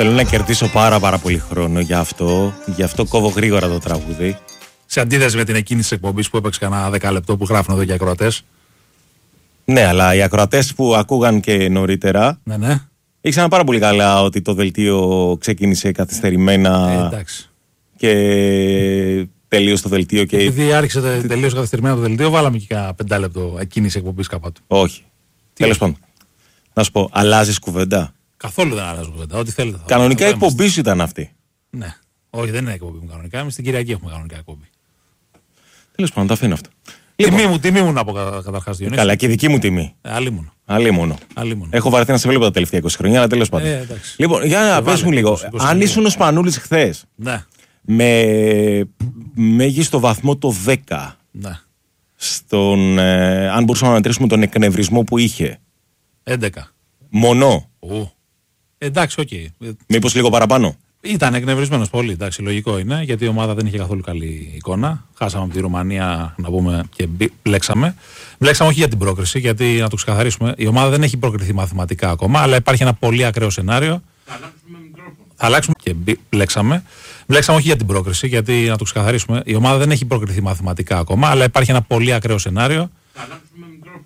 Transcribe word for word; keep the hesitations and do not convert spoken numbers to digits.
Θέλω να κερδίσω πάρα πάρα πολύ χρόνο γι' αυτό. Γι' αυτό κόβω γρήγορα το τραγούδι. Σε αντίθεση με την εκείνη τη εκπομπή που έπαιξε κανένα δέκα λεπτό που γράφουν εδώ και ακροατές. Ναι, αλλά οι ακροατές που ακούγαν και νωρίτερα. Ναι, ναι. Ήξεραν πάρα πολύ καλά ότι το δελτίο ξεκίνησε καθυστερημένα. Ε, εντάξει. Και τελείωσε το δελτίο. Και... Επειδή άρχισε τελείως καθυστερημένα το δελτίο, βάλαμε και κάνα πεντάλεπτο εκείνη τη εκπομπή κάπου. Όχι. Τέλος πάντων. Να σου πω, αλλάζει κουβέντα. Καθόλου δεν αλλάζω κουβέντα. Ό,τι θέλετε. Θα Κανονικά η εκπομπή σου ήταν αυτή. Ναι. Όχι, δεν είναι εκπομπή μου κανονικά. Εμείς την Κυριακή έχουμε κανονικά εκπομπή. Τέλος πάντων, το αφήνω αυτό. Τιμή λοιπόν. μου, τιμή μου να πω καταρχάς, Διονύση. Καλά, και δική μου τιμή. Ε, Αλίμονο. Αλίμονο. Αλίμονο. Έχω βαρεθεί να σε βλέπω τα τελευταία είκοσι χρόνια, αλλά τέλος πάντων. Ε, λοιπόν, για να πες μου λίγο, είκοσι, είκοσι αν ήσουν ο Σπανούλης χθες, ναι. με μέγιστο βαθμό το δέκα, ναι. στον, ε, αν μπορούσαμε να μετρήσουμε τον εκνευρισμό που είχε. έντεκα. Μονό. Ου. Εντάξει, οκ. Okay. Μήπως λίγο παραπάνω. Ήταν εκνευρισμένος πολύ, εντάξει, λογικό είναι, γιατί η ομάδα δεν είχε καθόλου καλή εικόνα. Χάσαμε από τη Ρουμανία, να πούμε, και μπλέξαμε. Μπλέξαμε όχι για την πρόκριση, γιατί να το ξεκαθαρίσουμε, η ομάδα δεν έχει προκριθεί μαθηματικά ακόμα, αλλά υπάρχει ένα πολύ ακραίο σενάριο. Θα αλλάξουμε μικρόφωνο. Θα αλλάξουμε και μπλέξαμε. Μπλέξαμε όχι για την πρόκριση, γιατί να το ξεκαθαρίσουμε, η ομάδα δεν έχει προκριθεί μαθηματικά ακόμα, αλλά υπάρχει ένα πολύ ακραίο σενάριο. Θα αλλάξουμε